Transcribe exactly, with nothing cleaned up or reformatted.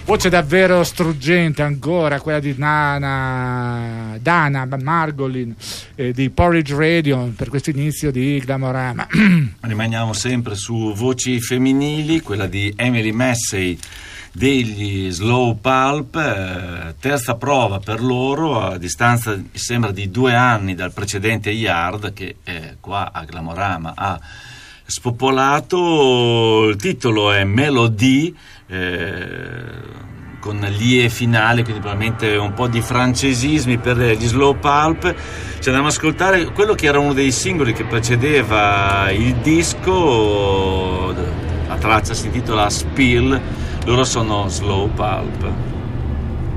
Voce davvero struggente ancora, quella di Nana, Dana Margolin eh, di Porridge Radio per questo inizio di Glamorama. Rimaniamo sempre su voci femminili, quella di Emily Massey degli Slow Pulp, eh, terza prova per loro a distanza sembra di due anni dal precedente Yard che eh, qua a Glamorama ha spopolato. Il titolo è Melody, eh, con l'ie finale, quindi probabilmente un po' di francesismi per gli Slow Pulp. Ci andiamo ad ascoltare quello che era uno dei singoli che precedeva il disco, la traccia si intitola Spill, loro sono Slow Pulp.